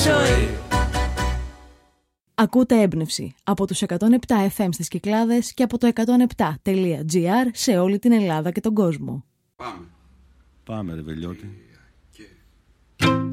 ζωή. Ακούτε Έμπνευση από τους 107 FM στις Κυκλάδες και από το 107.gr σε όλη την Ελλάδα και τον κόσμο. Πάμε ρε Βελιώτη.